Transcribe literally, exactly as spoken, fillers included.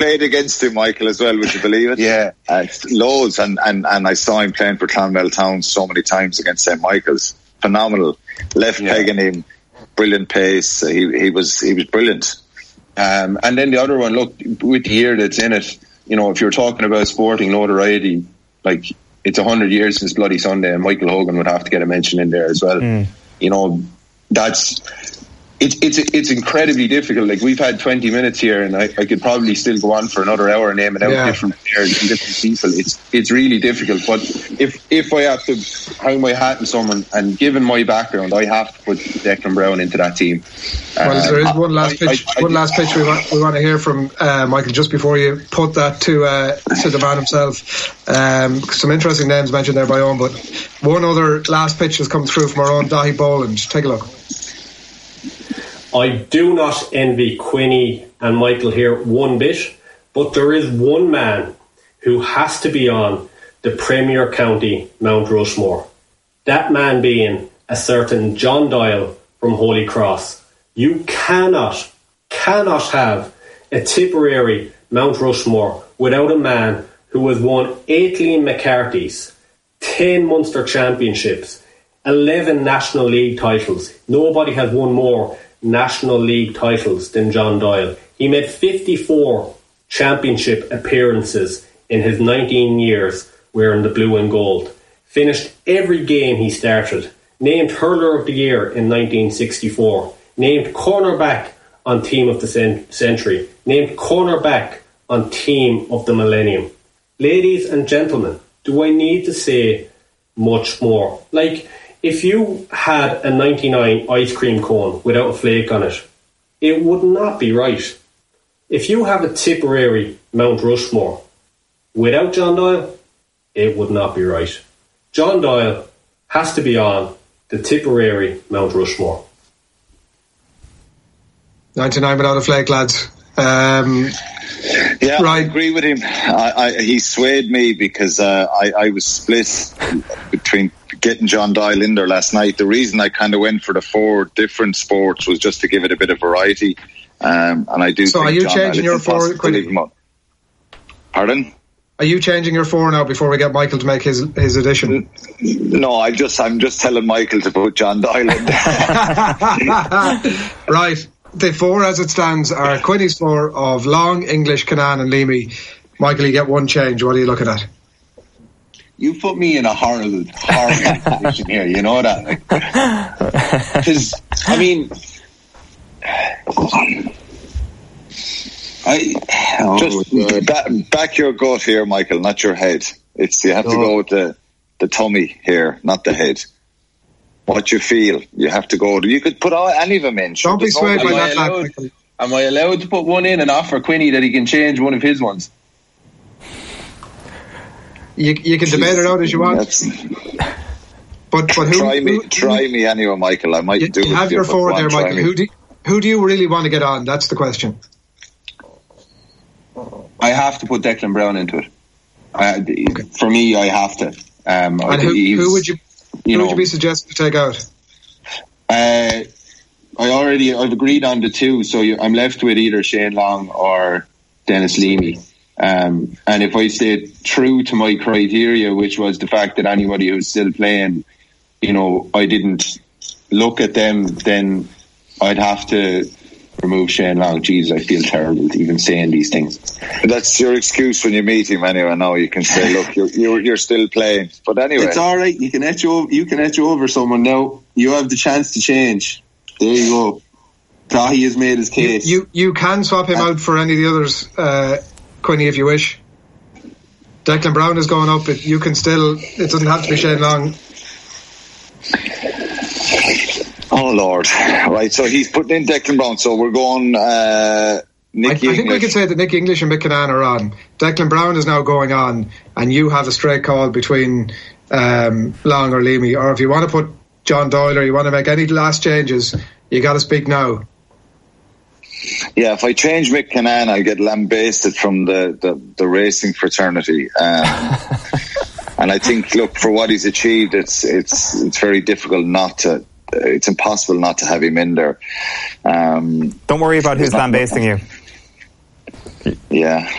played against him, Michael, as well. Would you believe it? Yeah, uh, loads, and, and and I saw him playing for Clonmel Town so many times against Saint Michael's. Phenomenal, left yeah. pegging him, brilliant pace. He he was he was brilliant. Um, and then the other one, look, with the year that's in it, you know, if you're talking about sporting notoriety, like it's a hundred years since Bloody Sunday, and Michael Hogan would have to get a mention in there as well. Mm. You know, that's. It's it's it's incredibly difficult. Like, we've had twenty minutes here, and I, I could probably still go on for another hour naming out yeah. different players and different people. It's it's really difficult. But if if I have to hang my hat on someone, and given my background, I have to put Declan Browne into that team. Well, um, there is one last I, pitch. I, I, one last pitch we want we want to hear from uh, Michael just before you put that to uh, to the man himself. Um, some interesting names mentioned there by Owen, but one other last pitch has come through from our own Dahi Boland. Take a look. I do not envy Quinny and Michael here one bit, but there is one man who has to be on the Premier County Mount Rushmore. That man being a certain John Doyle from Holy Cross. You cannot, cannot have a Tipperary Mount Rushmore without a man who has won eight Liam McCarthy's, ten Munster Championships, eleven National League titles. Nobody has won more National League titles than John Doyle. He made fifty-four championship appearances in his nineteen years wearing the blue and gold. Finished every game he started. Named Hurler of the Year in nineteen sixty-four. Named cornerback on Team of the cent- Century. Named cornerback on Team of the Millennium. Ladies and gentlemen, do I need to say much more? Like, if you had a ninety-nine ice cream cone without a flake on it, it would not be right. If you have a Tipperary Mount Rushmore without John Doyle, it would not be right. John Doyle has to be on the Tipperary Mount Rushmore. ninety-nine without a flake, lads. Um, yeah, right. I agree with him. I, I, he swayed me because uh, I, I was split between getting John Doyle in there last night. The reason I kind of went for the four different sports was just to give it a bit of variety. Um, and I do. So, think are you John changing Doyle your four? Quickly? Pardon? Are you changing your four now before we get Michael to make his his addition? No, I just I'm just telling Michael to put John Doyle in. Right. The four as it stands are Quinny's four of Long, English, Canaan and Leamy. Michael, you get one change. What are you looking at? You put me in a horrible, horrible position here. You know that? Because, I mean, I oh, just back, back your gut here, Michael, not your head. It's you have oh. to go with the, the tummy here, not the head. What you feel, you have to go. You could put all, any of them in. Don't be swayed by that. Allowed, am I allowed to put one in and offer Quinny that he can change one of his ones? You you can Jeez. debate it out as you want. That's, but but who, try me, who, try me anyway, Michael. I might you, do. You have your four there, Michael. Who do who do you really want to get on? That's the question. I have to put Declan Browne into it. I, okay. For me, I have to. Um, and who, who would you? You Who know, would you be suggesting to take out? Uh, I already, I've agreed on the two, so you, I'm left with either Shane Long or Dennis Leamy. Um, and if I stay true to my criteria, which was the fact that anybody who's still playing, you know, I didn't look at them, then I'd have to remove Shane Long. Jeez, I feel terrible even saying these things. That's your excuse when you meet him anyway. Now you can say, look, you're, you're, you're still playing. But anyway. It's all right. You can etch over, you can etch over someone now. You have the chance to change. There you go. Dahi has made his case. You, you, you can swap him out for any of the others, uh, Quinny, if you wish. Declan Browne is going up. It, you can still, it doesn't have to be Shane Long. Oh Lord! Right, so he's putting in Declan Browne. So we're going. Uh, Nick I, I think we could say that Nick English and Mick Canaan are on. Declan Browne is now going on, and you have a straight call between um, Long or Leamy. Or if you want to put John Doyle or you want to make any last changes, you got to speak now. Yeah, if I change Mick Canaan, I'll get lambasted from the, the, the racing fraternity. Um, and I think, look, for what he's achieved, it's it's it's very difficult not to. It's impossible not to have him in there. Um, Don't worry about who's lambasting you. Yeah.